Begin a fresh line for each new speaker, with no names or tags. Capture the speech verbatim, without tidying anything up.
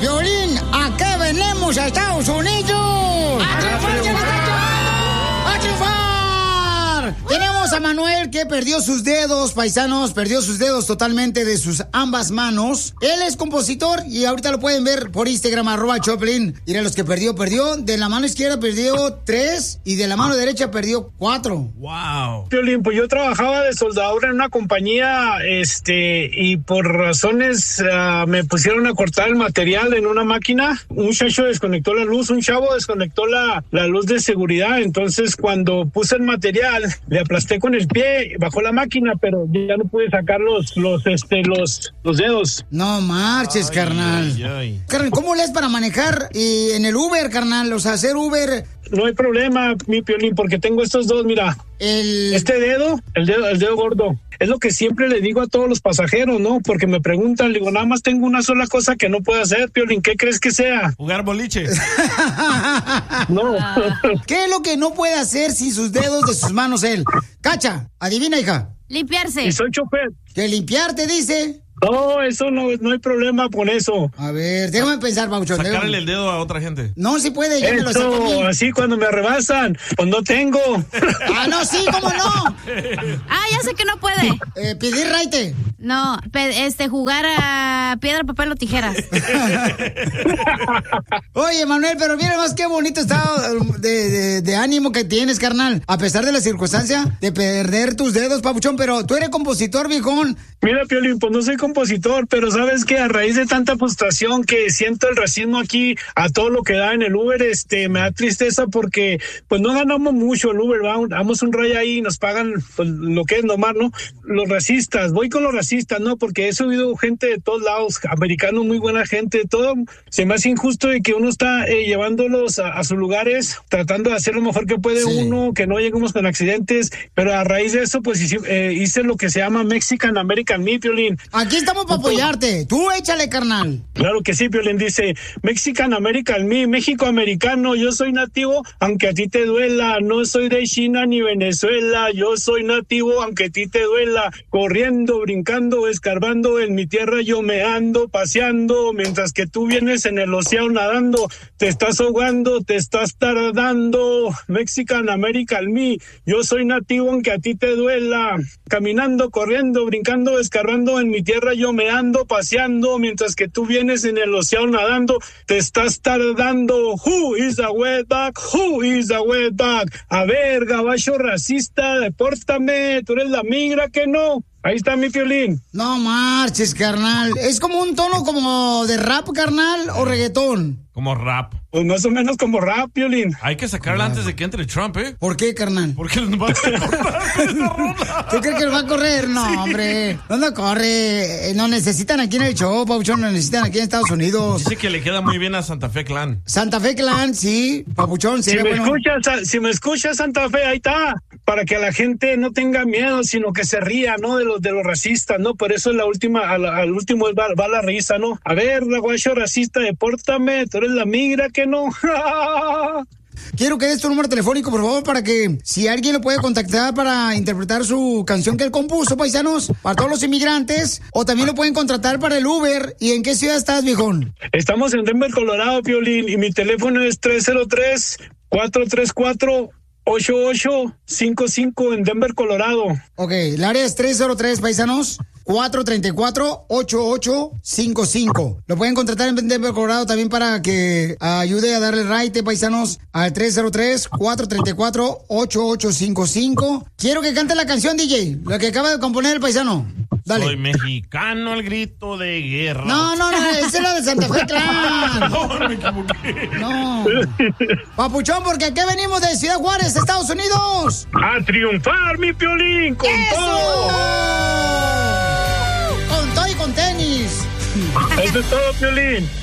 Piolín, ¿a qué venimos a Estados Unidos? ¡A triunfar, ¡A triunfar! Tenemos a Manuel que perdió sus dedos, paisanos, perdió sus dedos totalmente de sus ambas manos. Él es compositor y ahorita lo pueden ver por Instagram, arroba Choplin. Mira, los que perdió, perdió. De la mano izquierda perdió tres y de la mano derecha perdió cuatro.
Wow. Piolín, pues yo trabajaba de soldador en una compañía, este, y por razones uh, me pusieron a cortar el material en una máquina. Un muchacho desconectó la luz, un chavo desconectó la, la luz de seguridad. Entonces, cuando puse el material, le aplasté con el pie, bajó la máquina, pero ya no pude sacar los, los, este, los, los dedos.
No marches, ay, carnal. Ay, ay. Carnal, ¿cómo le es para manejar y en el Uber, carnal? O sea, hacer Uber.
No hay problema, mi Piolín, porque tengo estos dos, mira. El... Este dedo, el dedo, el dedo gordo. Es lo que siempre le digo a todos los pasajeros, ¿no? Porque me preguntan, le digo, nada más tengo una sola cosa que no puedo hacer, Piolín. ¿Qué crees que sea?
Jugar boliche.
No.
¿Qué es lo que no puede hacer sin sus dedos de sus manos él? Cacha, adivina, hija.
Limpiarse.
Y soy chofer.
Que limpiarte, dice.
No, eso no, no hay problema con eso.
A ver, déjame pensar, Pauchón.
Sacarle
déjame.
el dedo a otra gente.
No, si puede, ya me lo saco a mí.
Así cuando me rebasan, pues no tengo.
Ah, no, sí, ¿cómo no?
Ah, ya sé que no puede.
Eh, pedir raite.
No, pe- este, jugar a piedra, papel o tijeras.
Oye, Manuel, pero mira más qué bonito estado de, de, de ánimo que tienes, carnal. A pesar de la circunstancia de perder tus dedos, papuchón, pero tú eres compositor, viejón.
Mira, Piolín, pues no soy compositor, pero sabes que a raíz de tanta frustración que siento el racismo aquí a todo lo que da en el Uber, este, me da tristeza porque pues no ganamos mucho el Uber, ¿va? Damos un raya ahí y nos pagan pues, lo que es nomás, ¿no? Los racistas, voy con los racistas, ¿no? Porque he subido gente de todos lados, americanos, muy buena gente, todo. Se me hace injusto de que uno está eh, llevándolos a, a sus lugares, tratando de hacer lo mejor que puede sí. uno, que no lleguemos con accidentes, pero a raíz de eso, pues hice, eh, hice lo que se llama Mexican American Me, Piolín.
Aquí estamos para apoyarte. Tú échale, carnal.
Claro que sí, Piolín. Dice, Mexican American Me, México americano. Yo soy nativo, aunque a ti te duela. No soy de China ni Venezuela. Yo soy nativo, aunque a ti te duela. Corriendo, brincando, escarbando. En mi tierra yo me ando paseando. Mientras que tú vienes en el océano nadando. Te estás ahogando, te estás tardando. Mexican American Me. Yo soy nativo, aunque a ti te duela. Caminando, corriendo, brincando, escarbando, en mi tierra yo me ando paseando, mientras que tú vienes en el océano nadando, te estás tardando. Who is the wetback? Who is the wetback? A ver, gabacho racista, depórtame, tú eres la migra que no. Ahí está mi Piolín.
No marches, carnal. ¿Es como un tono como de rap, carnal, o reggaetón?
Como rap.
Pues más o menos como rap, Piolín.
Hay que sacarla antes de que entre Trump, ¿eh?
¿Por qué, carnal?
Porque nos va a correr.
¿Tú crees que nos va a correr? No, hombre. ¿Dónde corre? Nos necesitan aquí en el show, Papuchón. Nos necesitan aquí en Estados Unidos.
Dice que le queda muy bien a Santa Fe Clan.
Santa Fe Clan, sí. Papuchón,
si me, bueno. escuchas, si me escuchas, Santa Fe, ahí está. Para que la gente no tenga miedo, sino que se ría, ¿no? De los de los racistas, ¿no? Por eso la última, al, al último va, va la risa, ¿no? A ver, guacho racista, depórtame, tú eres la migra que no.
Quiero que des tu número telefónico, por favor, para que si alguien lo puede contactar para interpretar su canción que él compuso, paisanos, para todos los inmigrantes, o también lo pueden contratar para el Uber. ¿Y en qué ciudad estás, viejón?
Estamos en Denver, Colorado, Piolín, y mi teléfono es tres cero tres, cuatro tres cuatro, ocho ocho cinco cinco en Denver, Colorado.
Ok, el área es tres cero tres, paisanos, cuatro tres cuatro, ocho ocho cinco cinco. Lo pueden contratar en Denver, Colorado, también para que ayude a darle raite, paisanos, al tres cero tres, cuatro tres cuatro, ocho ocho cinco cinco. Quiero que cante la canción, D J, la que acaba de componer el paisano. Dale.
Soy mexicano al grito de guerra.
No, no, no, esa es la de Santa Fe Clan.
No, me equivoqué.
No. Papuchón, porque aquí venimos de Ciudad Juárez, Estados Unidos.
A triunfar, mi Piolín, con
¡eso!
todo.
Con todo y con tenis.
Eso es todo, Piolín.